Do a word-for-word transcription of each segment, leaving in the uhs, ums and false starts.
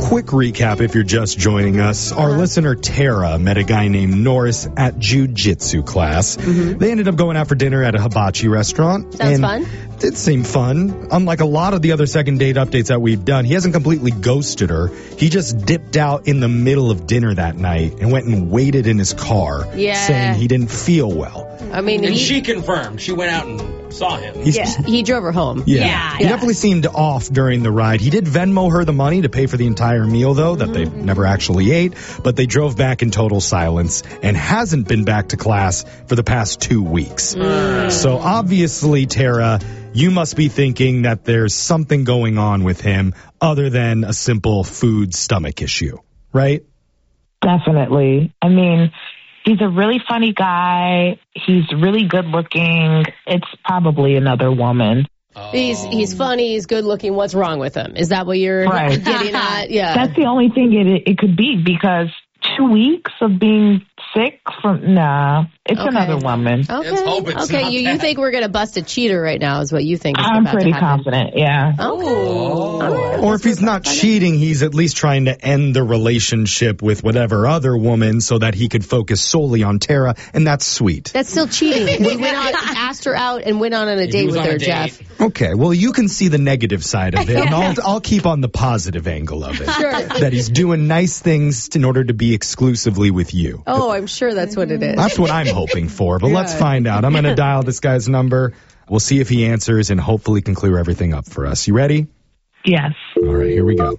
Quick recap if you're just joining us. Our Uh-huh. listener Tara met a guy named Norris at jiu-jitsu class. Mm-hmm. They ended up going out for dinner at a hibachi restaurant. Sounds and fun. It did seem fun. Unlike a lot of the other second date updates that we've done, he hasn't completely ghosted her. He just dipped out in the middle of dinner that night and went and waited in his car, Yeah. saying he didn't feel well. I mean, And he, she confirmed. She went out and saw him. He's, Yeah. he drove her home. Yeah. Yeah, He yeah. definitely seemed off during the ride. He did Venmo her the money to pay for the entire meal, though, that they never actually ate. But they drove back in total silence and hasn't been back to class for the past two weeks. So obviously, Tara, you must be thinking that there's something going on with him other than a simple food stomach issue, right? Definitely. I mean, he's a really funny guy. He's really good looking. It's probably another woman. He's he's funny. He's good looking. What's wrong with him? Is that what you're Right. getting at? Yeah. That's the only thing it it could be, because two weeks of being sick from, nah, it's Okay. another woman. Okay. Let's hope it's okay. not You, you that. think we're gonna bust a cheater right now? Is what you think? Is I'm about pretty to happen. confident, yeah. Okay. All right. Or if he's not cheating, he's at least trying to end the relationship with whatever other woman so that he could focus solely on Tara, and that's sweet. That's still cheating. He went on, asked her out, and went on, on a He date was with on a her, date. Jeff. Okay, well, you can see the negative side of it, and I'll, I'll keep on the positive angle of it. Sure. That he's doing nice things in order to be exclusively with you. Oh, I'm sure that's what it is. That's what I'm hoping for, but let's Yeah. find out. I'm going to dial this guy's number. We'll see if he answers, and hopefully can clear everything up for us. You ready? Yes. All right, here we go.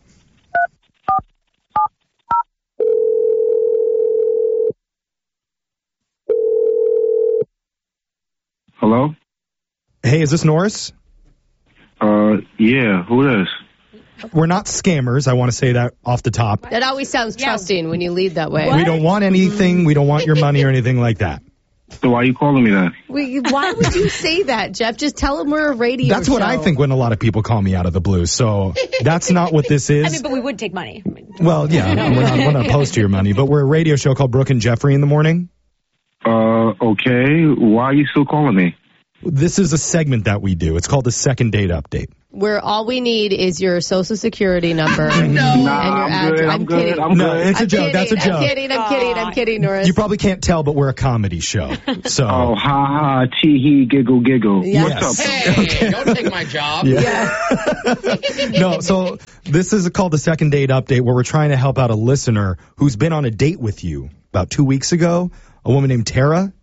Hello? Hey, is this Norris? Uh, yeah, who is? We're not scammers. I want to say that off the top. That always sounds trusting when you lead that way. We don't want anything. We don't want your money or anything like that. So why are you calling me then? We, why would you say that, Jeff? Just tell him we're a radio That's what I show. think when a lot of people call me out of the blue. So that's not what this is. I mean, but we would take money. Well, yeah, we're not, we're not opposed to your money, but we're a radio show called Brooke and Jeffrey in the Morning. Uh, okay. Why are you still calling me? This is a segment that we do. It's called the Second Date Update. Where all we need is your social security number. Nah, and your I'm good. address. I'm good. kidding. I'm No, good. it's a I'm joke. kidding. That's a I'm joke. kidding. I'm kidding. I'm kidding, Norris. You probably can't tell, but we're a comedy show. So, Oh, ha ha, tee hee, giggle, giggle. Yes. What's up? Hey, don't take my job. yeah. No, so this is called the Second Date Update, where we're trying to help out a listener who's been on a date with you about two weeks ago, a woman named Tara.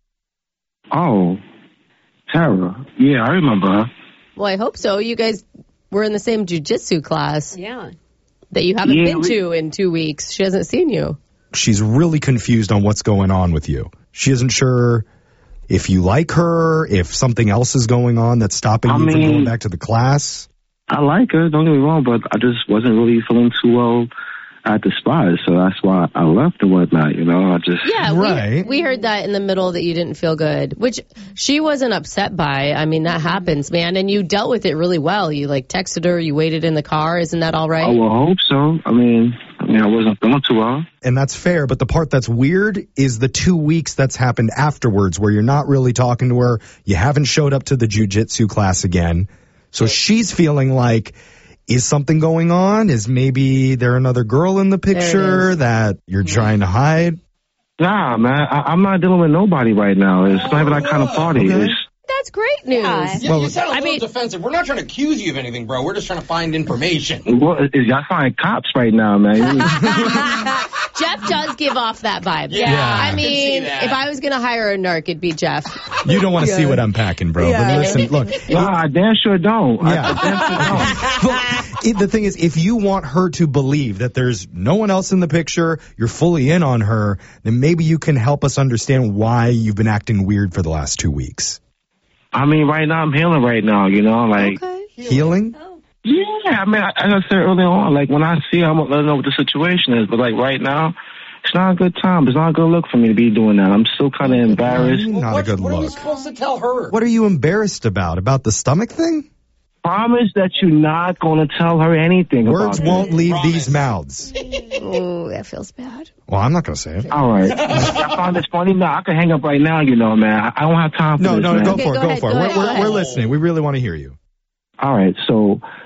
Oh, Tara. Yeah, I remember her. Well, I hope so. You guys were in the same jiu-jitsu class Yeah. that you haven't Yeah, been we- to in two weeks. She hasn't seen you. She's really confused on what's going on with you. She isn't sure if you like her, if something else is going on that's stopping I you from mean- going back to the class. I like her, don't get me wrong, but I just wasn't really feeling too well at the spot, so that's why I left and whatnot, you know, I just... Yeah, Right. we, we heard that in the middle that you didn't feel good, which she wasn't upset by. I mean, that happens, man, and you dealt with it really well. You, like, texted her, you waited in the car. Isn't that all right? I will hope so. I mean, I mean, I wasn't feeling too well. And that's fair, but the part that's weird is the two weeks that's happened afterwards where you're not really talking to her. You haven't showed up to the jiu-jitsu class again. So she's feeling like, is something going on? Is maybe there another girl in the picture is. that you're trying to hide? Nah, man, I, I'm not dealing with nobody right now. It's not even that kind of party. Okay. It's, That's great news. Yeah. Yeah, Well, you sound a I little mean- defensive. We're not trying to accuse you of anything, bro. We're just trying to find information. well, it, it, I find cops right now, man. Jeff does give off that vibe. Yeah, I I can see mean, that. if I was going to hire a narc, it'd be Jeff. You don't want to see what I'm packing, bro. Yeah. But listen, look. Nah, I damn sure don't. I, Yeah. I damn sure don't. Well, it, the thing is, if you want her to believe that there's no one else in the picture, you're fully in on her, then maybe you can help us understand why you've been acting weird for the last two weeks. I mean, right now I'm healing right now, you know, like, Okay. Healing? yeah, I mean, I, as I said earlier on, like, when I see her, I'm going to let her know what the situation is, but, like, right now, it's not a good time. It's not a good look for me to be doing that. I'm still kind of embarrassed. Not a what, good what are we look. supposed to tell her? What are you embarrassed about? About the stomach thing? Promise that you're not going to tell her anything Words about won't this. leave Promise. these mouths. Oh, that feels bad. Well, I'm not going to say it. All right. I find this funny. No, I can hang up right now, you know, man. I, I don't have time for No, this, no, man. go Okay, for it. go Go ahead, for it. go We're, ahead, we're, go we're ahead. listening. We really want to hear you. All right, so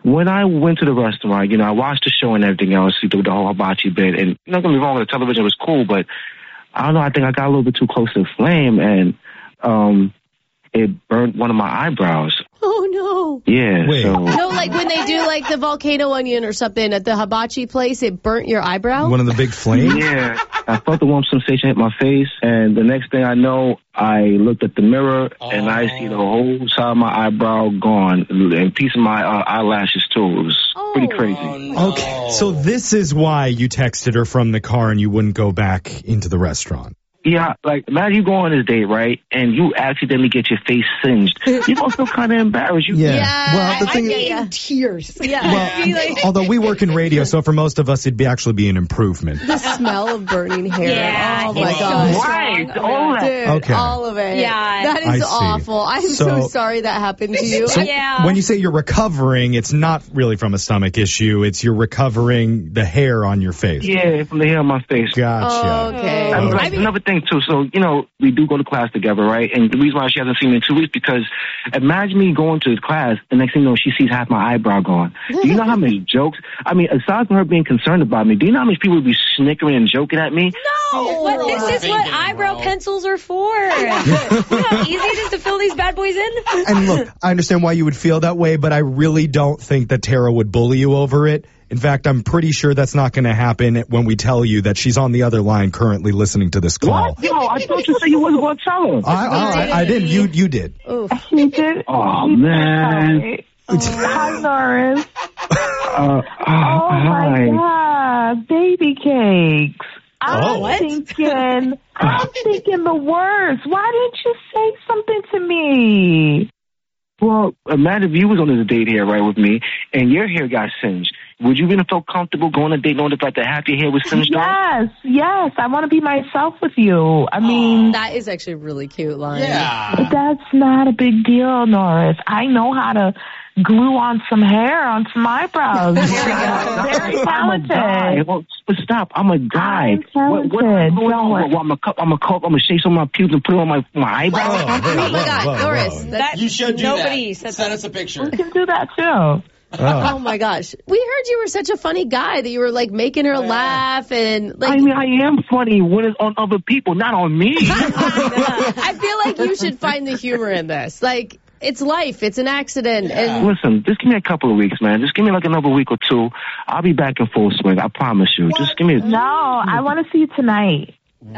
when I went to the restaurant, you know, I watched the show and everything else, the, the whole hibachi bit, and don't get me wrong, the television was cool, but I don't know, I think I got a little bit too close to the flame, and um, it burnt one of my eyebrows. Oh, no. Yeah. Wait. So, No, like when they do like the volcano onion or something at the hibachi place, it burnt your eyebrow? One of the big flames? yeah, I felt the warm sensation hit my face, and the next thing I know, I looked at the mirror, Oh. and I see the whole side of my eyebrow gone, and a piece of my uh, eyelashes, too. It was pretty crazy. Oh, no. Okay, so this is why you texted her from the car and you wouldn't go back into the restaurant. Yeah, like, imagine you go on this date, right, and you accidentally get your face singed. You're going to feel kind of embarrassed. You, Yeah. Yeah, Well, the I- thing I- is, yeah. In tears. Yeah. well, although we work in radio, so for most of us, it'd be actually be an improvement. The smell of burning hair. Yeah, oh my it's gosh. so Right, strong. all that. Dude, Okay. all of it. Yeah. That I is see. awful. I'm so, So- sorry that happened to you. So Yeah. when you say you're recovering, it's not really from a stomach issue. It's you're recovering the hair on your face. Yeah, from the hair on my face. Gotcha. Okay. And Okay. like, another thing too, so you know, we do go to class together, right? And the reason why she hasn't seen me in two weeks because imagine me going to class, the next thing you know, she sees half my eyebrow gone. Do you know how many jokes? I mean, aside from her being concerned about me, do you know how many people would be snickering and joking at me? No, but this is thinking, what eyebrow bro. pencils are for. You know how easy it is to fill these bad boys in? And look, I understand why you would feel that way, but I really don't think that Tara would bully you over it. In fact, I'm pretty sure that's not going to happen when we tell you that she's on the other line currently listening to this call. What? Yo, I thought you said you wasn't going to tell her. I, I, I didn't. You you did. She did. Oh, she did man. tell me. Hi, Norris. Uh, Oh, my God. Baby cakes. I'm Oh. What? thinking, I'm thinking the worst. Why didn't you say something to me? Well, imagine if you was on this date here, right, with me, and your hair got singed. Would you even feel comfortable going on a date knowing the fact that half your hair was singed off? Yes, yes. I want to be myself with you. I mean, That is actually a really cute line. Yeah. that's not a big deal, Norris. I know how to glue on some hair on some eyebrows. Very I'm a guy. talented. Well, but stop. I'm a guy. I'm What, what talented. am I going Don't on? worry. Well, I'm a cup. I'm a cup. I'm gonna shave some of my pubes and put it on my my eyebrows. Whoa, whoa, Oh my whoa, God, whoa, Doris. whoa. That, You should do Nobody that. said Send that. us a picture. You can do that too. oh my gosh. We heard you were such a funny guy that you were like making her laugh and like I mean, I am funny when it's on other people, not on me. I feel like you should find the humor in this. Like it's life, it's an accident and Listen, just give me a couple of weeks, man. Just give me like another week or two. I'll be back in full swing. I promise you. Just give me. A- No, I want to see you tonight.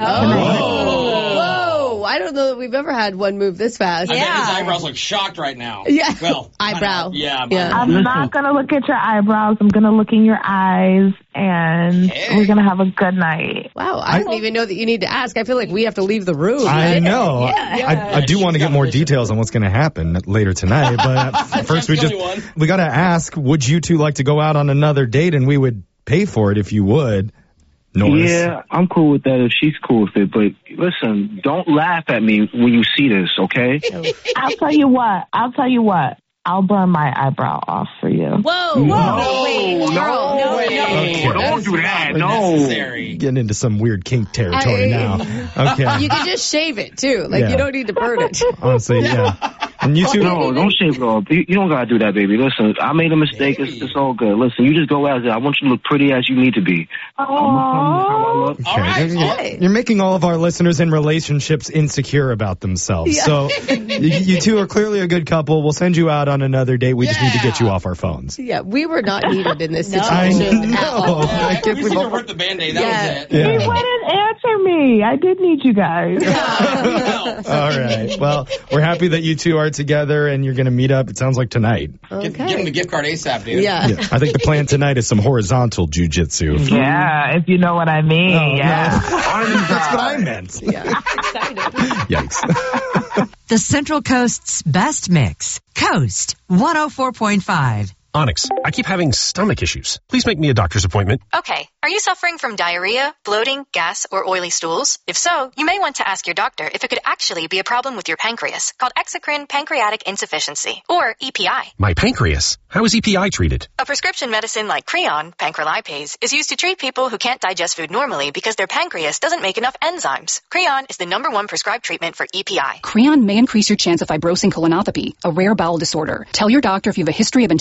Whoa. I don't know that we've ever had one move this fast. I bet his Yeah. eyebrows look shocked right now. Yeah. Well, Eyebrow. Yeah. Yeah. I'm Listen. not going to look at your eyebrows. I'm going to look in your eyes, and Hey. we're going to have a good night. Wow, I don't even know that you need to ask. I feel like we have to leave the room. I know. Yeah. I, I do want to get more details on what's going to happen later tonight, but first we That's just the only one. we got to ask: would you two like to go out on another date, and we would pay for it if you would? Norris. Yeah, I'm cool with that if she's cool with it. But listen, don't laugh at me when you see this, okay? I'll tell you what. I'll tell you what. I'll burn my eyebrow off for you. Whoa, No, whoa, wait, no, Carl. No way. Okay. That Don't is do that. not No. necessary. Getting into some weird kink territory I- now. Okay. You can just shave it too. Like Yeah. you don't need to burn it. Honestly, yeah. And you two, No, don't shave it off. You, you don't gotta do that, baby. Listen, I made a mistake. It's, it's all good. Listen, you just go as it. I want you to look pretty as you need to be. I'm gonna come how I look. All right. You're, all right. you're making all of our listeners in relationships insecure about themselves. Yeah. So you, you two are clearly a good couple. We'll send you out on another date. We just need to get you off our phones. Yeah, we were not needed in this No. I situation. at know. all. I You can't just believe need to rip the Band-Aid. That Yeah. was it. Yeah. He wouldn't answer me. I did need you guys. No. All right. Well, we're happy that you two are together and you're going to meet up. It sounds like tonight. Get, Okay. Give him the gift card ASAP, dude. Yeah. Yeah. I think the plan tonight is some horizontal jujitsu. Yeah, if you know what I mean. Oh, yeah. no. That's what I meant. Yeah. Yikes. The Central Coast's best mix. Coast one oh four point five. Onyx, I keep having stomach issues. Please make me a doctor's appointment. Okay, are you suffering from diarrhea, bloating, gas, or oily stools? If so, you may want to ask your doctor if it could actually be a problem with your pancreas, called exocrine pancreatic insufficiency, or E P I. My pancreas. How is E P I treated? A prescription medicine like Creon, pancrelipase, is used to treat people who can't digest food normally because their pancreas doesn't make enough enzymes. Creon is the number one prescribed treatment for E P I. Creon may increase your chance of fibrosing colonopathy, a rare bowel disorder. Tell your doctor if you have a history of intestinal blockage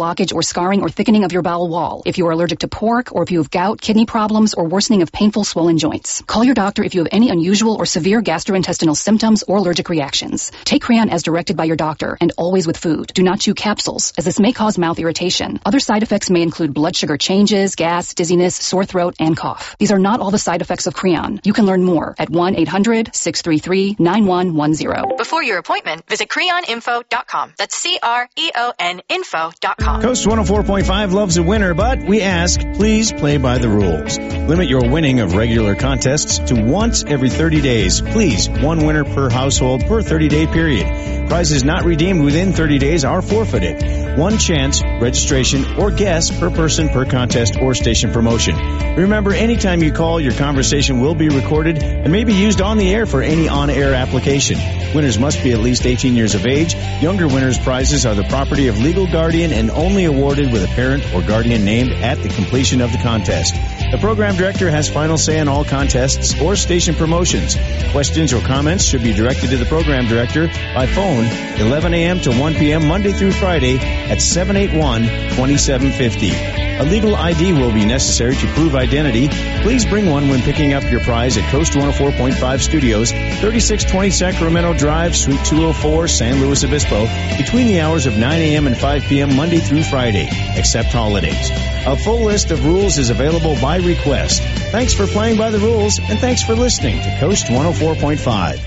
blockage or scarring or thickening of your bowel wall, if you are allergic to pork, or if you have gout, kidney problems, or worsening of painful swollen joints. Call your doctor if you have any unusual or severe gastrointestinal symptoms or allergic reactions. Take Creon as directed by your doctor and always with food. Do not chew capsules, as this may cause mouth irritation. Other side effects may include blood sugar changes, gas, dizziness, sore throat, and cough. These are not all the side effects of Creon. You can learn more at one eight hundred six three three nine one one zero. Before your appointment, visit creon info dot com. That's C R E O N info dot com. Coast one oh four point five loves a winner, but we ask, please play by the rules. Limit your winning of regular contests to once every thirty days. Please, one winner per household per thirty-day period. Prizes not redeemed within thirty days are forfeited. One chance, registration, or guess per person per contest or station promotion. Remember, anytime you call, your conversation will be recorded and may be used on the air for any on-air application. Winners must be at least eighteen years of age. Younger winners' prizes are the property of legal guardian and only awarded with a parent or guardian named at the completion of the contest. The program director has final say on all contests or station promotions. Questions or comments should be directed to the program director by phone eleven a.m. to one p.m. Monday through Friday at seven eight one, two seven five zero. A legal I D will be necessary to prove identity. Please bring one when picking up your prize at Coast one oh four point five Studios, thirty-six twenty Sacramento Drive, Suite two oh four, San Luis Obispo, between the hours of nine a.m. and five p.m. Monday through Friday, except holidays. A full list of rules is available by request. Thanks for playing by the rules, and thanks for listening to Coast one oh four point five.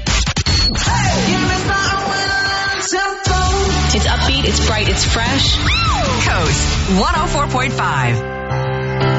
It's upbeat, it's bright, it's fresh. Coast one oh four point five.